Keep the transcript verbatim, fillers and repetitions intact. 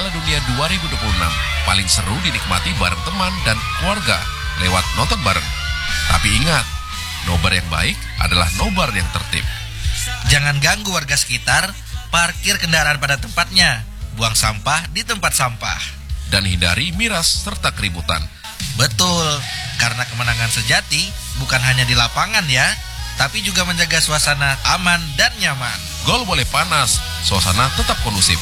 Piala Dunia dua ribu dua puluh enam paling seru dinikmati bareng teman dan keluarga lewat nonton bareng. Tapi ingat, nobar yang baik adalah nobar yang tertib. Jangan ganggu warga sekitar, parkir kendaraan pada tempatnya, buang sampah di tempat sampah. Dan hindari miras serta keributan. Betul, karena kemenangan sejati bukan hanya di lapangan ya, tapi juga menjaga suasana aman dan nyaman. Gol boleh panas, suasana tetap kondusif.